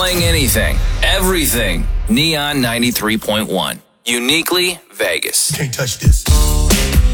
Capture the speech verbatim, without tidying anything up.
Playing anything, everything. Neon ninety-three point one. Uniquely Vegas. Can't touch this.